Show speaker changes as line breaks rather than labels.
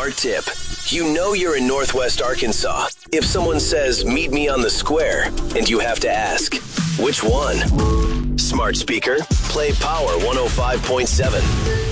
smart tip. You know you're in Northwest Arkansas if someone says, meet me on the square, and you have to ask, which one? Smart speaker, play Power 105.7.